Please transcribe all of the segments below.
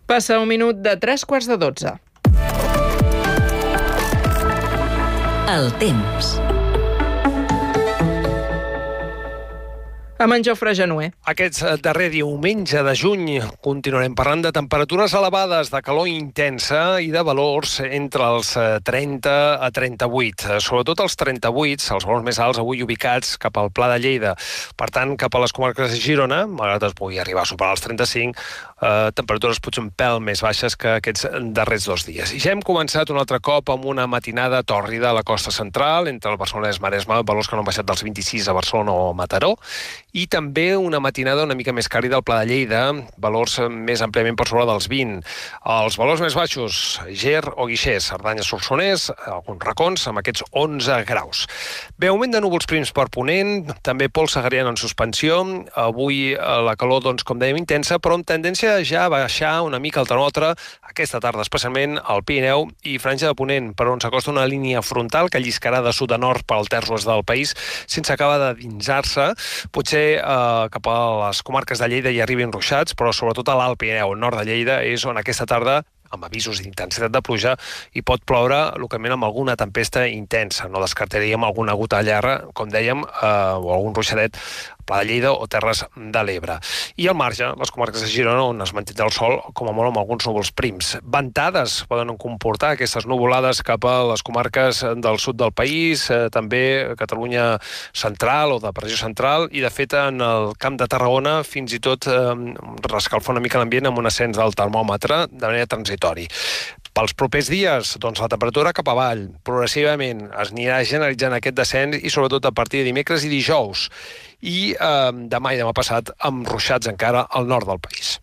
Passa un minut de 3:45. El temps. Amb en Jofre Genuer. Aquest darrer diumenge de juny continuarem parlant de temperatures elevades, de calor intensa i de valors entre els 30 a 38. Sobretot els 38, els valors més alts avui ubicats cap al Pla de Lleida. Per tant, cap a les comarques de Girona, malgrat es pugui arribar a superar els 35, temperatures potser un pèl més baixes que aquests darrers 2 dies. I ja hem començat un altre cop amb una matinada tòrrida a la costa central, entre el Barcelonès i Maresme, valors que no han baixat dels 26 a Barcelona o Mataró, i també una matinada una mica més càlida al Pla de Lleida, valors més àmpliament per sobre dels 20. Els valors més baixos, Ger o Guixers, Cerdanya, Solsonès, alguns racons amb aquests 11 graus. Bé, augment de núvols prims per ponent, també pols segariana en suspensió. Avui la calor, doncs, com dèiem, intensa, però amb tendència ja a baixar una mica el termòmetre aquesta tarda, especialment al Pirineu i franja de ponent, per on s'acosta una línia frontal que lliscarà de sud a nord pel terç oest del país, sense acabar de dinsar-se. Potser cap a les comarques de Lleida hi arribin ruixats, però sobretot a l'Alt Pirineu, al nord de Lleida, és on aquesta tarda, amb avisos d'intensitat de pluja, hi pot ploure localment amb alguna tempesta intensa. No descartaríem alguna gota de llarra, com dèiem, o algun ruixadet, Pla de Lleida o Terres de l'Ebre. I al marge, les comarques de Girona, on es mantindrà el sol, com a molt amb alguns núvols prims. Ventades poden comportar aquestes nuvolades cap a les comarques del sud del país, també Catalunya central o de pressió central, i de fet en el Camp de Tarragona fins i tot rescalfa una mica l'ambient amb un ascens del termòmetre de manera transitòria. Pels propers dies, doncs la temperatura cap avall, progressivament es anirà generalitzant aquest descens i sobretot a partir de dimecres i dijous. I demà i demà passat amb ruixats encara al nord del país.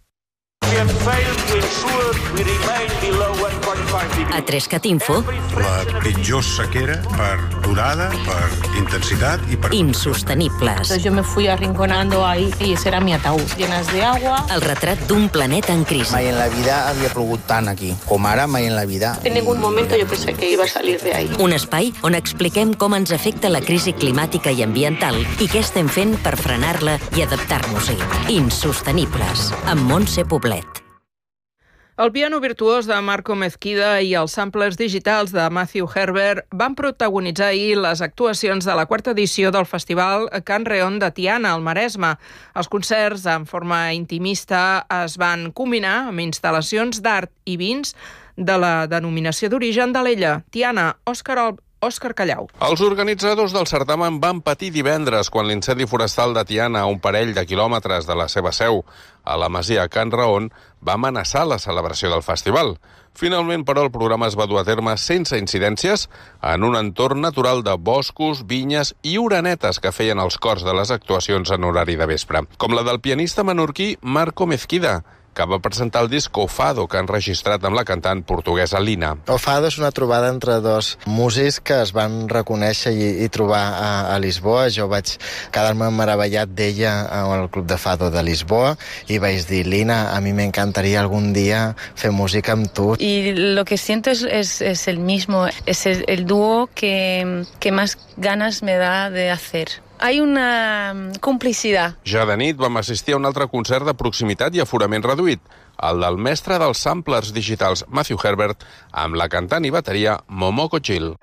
A Trescat.info. La pitjor sequera per durada, per intensitat y per... Insostenibles. Entonces yo me fui arrinconando ahí y ese era mi ataúd, llenas de agua. El retrat d'un planeta en crisi. Mai en la vida havia plogut tant aquí, com ara mai en la vida. En ningún momento yo pensé que iba a salir de ahí. Un espai on expliquem com ens afecta la crisi climàtica i ambiental i què estem fent per frenar-la i adaptar-nos-hi. Insostenibles, amb Montse Poblet. El piano virtuós de Marco Mezquida i els samplers digitals de Matthew Herbert van protagonitzar ahir les actuacions de la 4ª edició del Festival Can Reon de Tiana, al Maresme. Els concerts, en forma intimista, es van combinar amb instal·lacions d'art i vins de la denominació d'origen d'Alella. Tiana, Òscar Callau. Els organitzadors del certamen van patir divendres quan l'incendi forestal de Tiana, a un parell de quilòmetres de la seva seu, a la masia Can Reon, va amenaçar la celebració del festival. Finalment, però, el programa es va dur a terme sense incidències en un entorn natural de boscos, vinyes i orenetes que feien els cors de les actuacions en horari de vespre, com la del pianista menorquí Marco Mezquida, que va presentar el disc O Fado, que han registrat amb la cantant portuguesa Lina. O Fado és una trobada entre dos músics que es van reconèixer i trobar a Lisboa. Jo vaig quedar-me meravellat d'ella al Club de Fado de Lisboa i vaig dir, Lina, a mi me encantaría algún día fer música amb tu. Y lo que siento es el mismo, es el dúo que más ganas me da de hacer. Hay una complicidad. Ja de nit vam assistir a un altre concert de proximitat i aforament reduït, el del mestre dels samplers digitals Matthew Herbert amb la cantant i bateria Momoko Chill.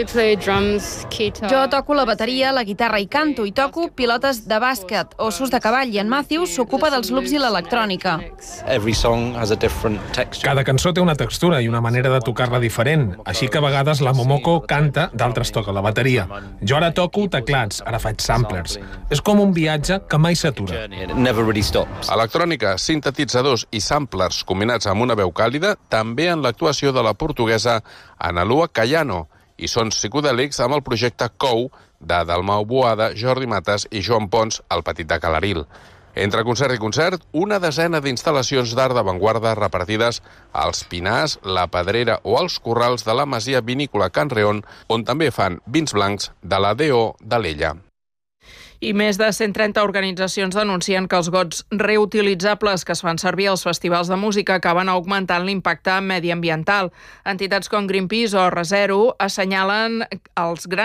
Jo toco la bateria, la guitarra i canto, i toco pilotes de bàsquet, ossos de cavall, i en Matthew s'ocupa dels loops i l'electrònica. Cada cançó té una textura i una manera de tocar-la diferent, així que a vegades la Momoko canta, d'altres toca la bateria. Jo ara toco teclats, ara faig samplers. És com un viatge que mai s'atura. Electrònica, sintetitzadors i samplers combinats amb una veu càlida, també en l'actuació de la portuguesa Analua Cayano, i sons psicodèlics amb el projecte COU de Dalmau Boada, Jordi Matas i Joan Pons, el Petit de Calaril. Entre concert i concert, una desena d'instal·lacions d'art d'avantguarda repartides als Pinars, la Pedrera o als corrals de la masia vinícola Can Reon, on també fan vins blancs de la DO d'Alella. I més de 130 organitzacions denuncien que els gots reutilitzables que es fan servir als festivals de música acaben augmentant l'impacte mediambiental. Entitats com Greenpeace o ReZero assenyalen els grans